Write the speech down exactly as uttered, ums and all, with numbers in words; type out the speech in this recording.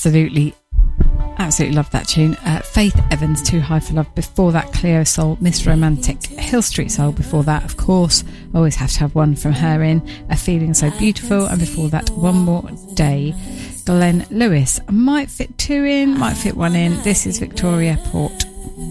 Absolutely, absolutely love that tune. Uh, Faith Evans, Too High for Love. Before that, Cleo Soul, Miss Romantic. Hill Street Soul. Before that, of course, always have to have one from her in, A Feeling So Beautiful. And before that, One More Day, Glenn Lewis. Might fit two in, might fit one in. This is Victoria Port.